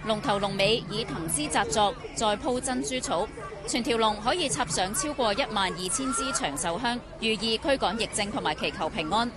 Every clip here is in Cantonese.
龍頭龍尾以藤絲紮作，再鋪珍珠草，全條龍可以插上超過12000支長壽香，寓意驅趕疫症同埋祈求平安。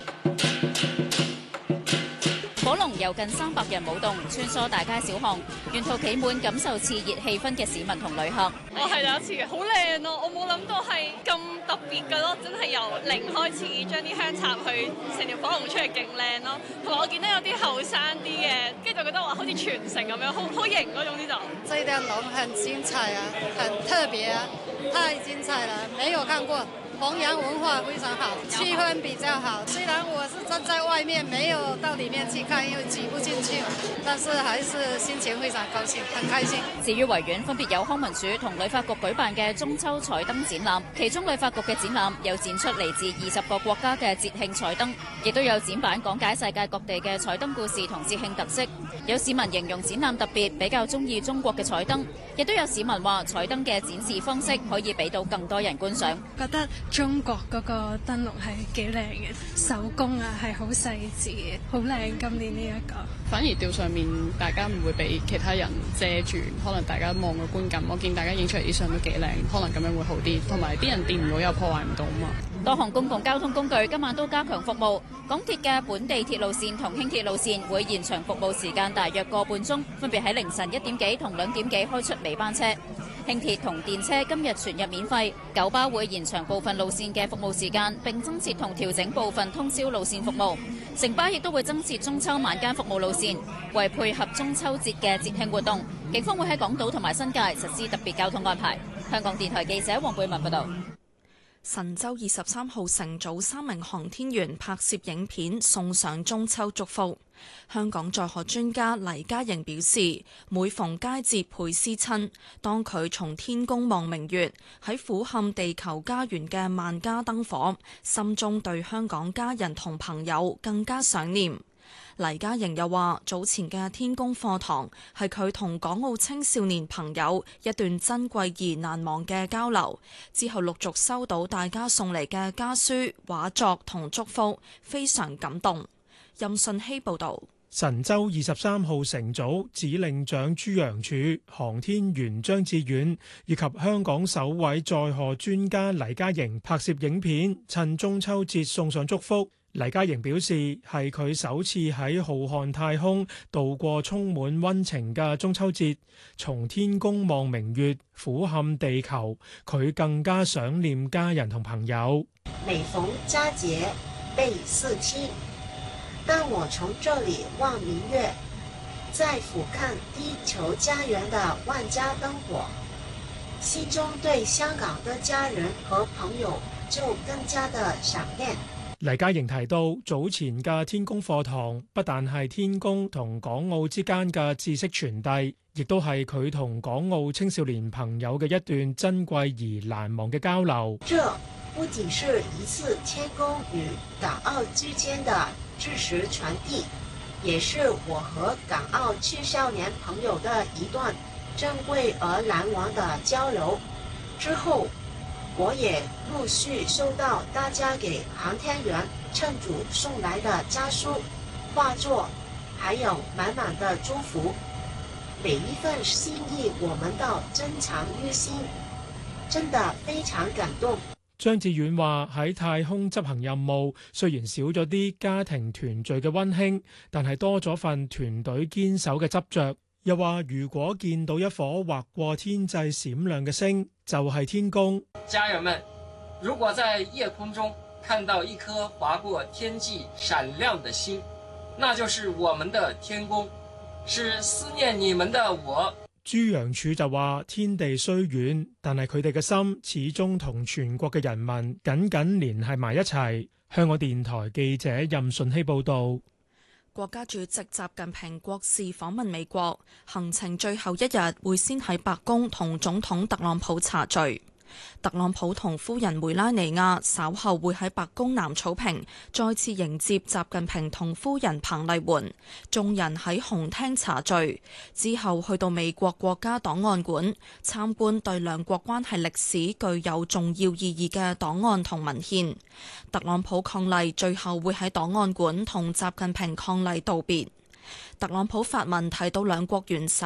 火龍由近300人舞動，穿梭大街小巷，沿途企滿感受熾熱氣氛嘅市民同旅客。 我係第一次嘅，好靚咯！我冇諗到係咁特別㗎咯，真係由零開始將啲香插去成條火龍出嚟，勁靚咯。同埋我見到有啲後生啲嘅，跟住就覺得話好似傳承咁樣，好型嗰種呢就。 這條龍很精彩啊，很特別啊，太精彩了，沒有看過。弘揚文化非常好，氣氛比較好。雖然我是站在外面，沒有到裡面去看，因為擠不進去，但是還是心情非常高興，很開心。 至於維園分別有康文署同旅發局舉辦嘅中秋彩燈展覽，其中旅發局嘅展覽有展出嚟自20個國家嘅節慶彩燈，亦都有展板講解世界各地嘅彩燈故事同節慶特色。有市民形容展覽特別，比較中意中國嘅彩燈，亦都有市民話彩燈嘅展示方式可以俾到更多人觀賞。 覺得中國嗰個燈籠係幾靚嘅，手工啊係好細緻嘅，好靚。今年呢一個反而吊上面大家唔會俾其他人遮住，可能大家望個觀感，我見大家影出嚟啲相都幾靚，可能咁樣會好啲，同埋啲人掂唔到又破壞唔到嘛。 多項公共交通工具今晚都加強服務，港鐵嘅本地鐵路線同輕鐵路線會延長服務時間大約個半鐘，分別喺凌晨1點幾同2點幾開出尾班車。輕鐵同電車今日全日免費，九巴會延長部分路線嘅服務時間，並增設同調整部分通宵路線服務。城巴亦都會增設中秋晚間服務路線，為配合中秋節嘅節慶活動，警方會喺港島同埋新界實施特別交通安排。香港電台記者黃貝文報道。 神舟23號乘組3名航天員拍攝影片送上中秋祝福。香港載荷專家黎嘉瑩表示，每逢佳節倍思親，當佢從天宮望明月，喺俯瞰地球家園嘅萬家燈火，心中對香港家人同朋友更加想念。黎嘉瑩又話，早前嘅天宮課堂係佢同港澳青少年朋友一段珍貴而難忘嘅交流，之後陸續收到大家送嚟嘅家書、畫作同祝福，非常感動。任信希報導。 神舟23號乘組指令長朱楊柱、航天員張志遠以及香港首位載荷專家黎嘉瑩拍攝影片，趁中秋節送上祝福。黎嘉瑩表示，係佢首次喺浩瀚太空度過充滿溫情嘅中秋節，從天宮望明月，俯瞰地球，佢更加想念家人同朋友。 每逢佳節倍思親，當我從這裡望明月，再俯瞰地球家園的萬家燈火，心中對香港的家人和朋友就更加的想念。 黎嘉瑩提到，早前嘅天宮課堂不但係天宮同港澳之間嘅知識傳遞，亦都係佢同港澳青少年朋友嘅一段珍貴而難忘嘅交流。 這不僅是一次天宮與港澳之間的知識傳遞，也是我和港澳青少年朋友的一段珍貴而難忘的交流。之後我也陸續收到大家給航天員乘組送來的家書、畫作，還有滿滿的祝福。每一份心意我們都珍藏於心，真的非常感動。 張志遠話，喺太空執行任務，雖然少咗啲家庭團聚嘅溫馨，但係多咗份團隊堅守嘅執着。又話如果見到一顆劃過天際閃亮嘅星，就係天宮。 家人們，如果在夜空中看到一顆劃過天際閃亮的星，那就是我們的天宮，是思念你們的我。 朱楊柱就話，天地雖遠，但係佢哋嘅心始終同全國嘅人民緊緊連繫埋一齊。香港電台記者任順希報道。 國家主席習近平國事訪問美國，行程最後一日會先喺白宮同總統特朗普茶敘。特朗普同夫人梅拉尼亞稍後會喺白宮南草坪再次迎接習近平同夫人彭麗媛，眾人喺紅廳茶敘，之後去到美國國家檔案館參觀對兩國關係歷史具有重要意義嘅檔案同文獻。特朗普伉儷最後會喺檔案館同習近平伉儷道別。特朗普發文提到兩國元首